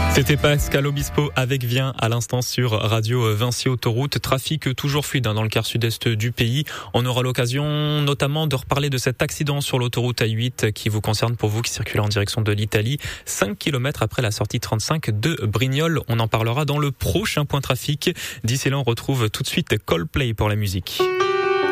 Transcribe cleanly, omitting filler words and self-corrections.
C'était Pascal Obispo avec Viens à l'instant sur Radio Vinci Autoroute. Trafic toujours fluide dans le quart sud-est du pays. On aura l'occasion notamment de reparler de cet accident sur l'autoroute A8 qui vous concerne pour vous qui circulez en direction de l'Italie. 5 km après la sortie 35 de Brignoles. On en parlera dans le prochain point trafic. D'ici là, on retrouve tout de suite Coldplay pour la musique.